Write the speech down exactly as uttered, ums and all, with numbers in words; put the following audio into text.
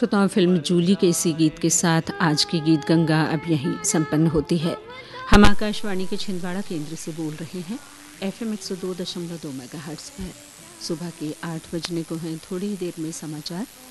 श्रोताओं, फिल्म जूली के इसी गीत के साथ आज की गीत गंगा अब यहीं संपन्न होती है। हम आकाशवाणी के छिंदवाड़ा केंद्र से बोल रहे हैं एफएम एक सौ दो दशमलव दो मेगाहर्ट्ज़ पर। सुबह के आठ बजने को हैं, थोड़ी ही देर में समाचार।